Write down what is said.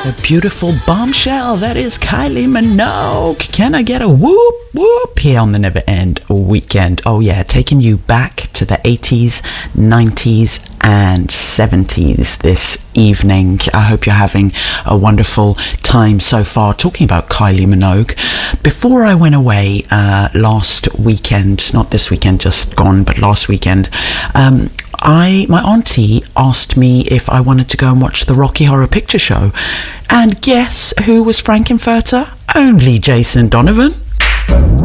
Beautiful bombshell, that is Kylie Minogue. Can I get a whoop whoop here on the Never End Weekend? Oh yeah, taking you back to the 80s, 90s and 70s this evening. I hope you're having a wonderful time so far talking about Kylie Minogue. Before I went away last weekend, not this weekend just gone, but last weekend, my auntie asked me if I wanted to go and watch the Rocky Horror Picture Show. And guess who was Frankenfurter? Only Jason Donovan.